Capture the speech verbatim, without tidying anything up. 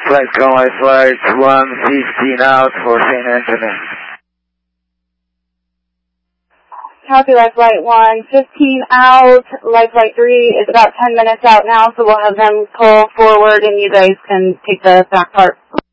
Flight Conway Flight one fifteen out for Saint Anthony. Copy, Life Flight one fifteen out. Life Flight three is about ten minutes out now, so we'll have them pull forward and you guys can take the back part.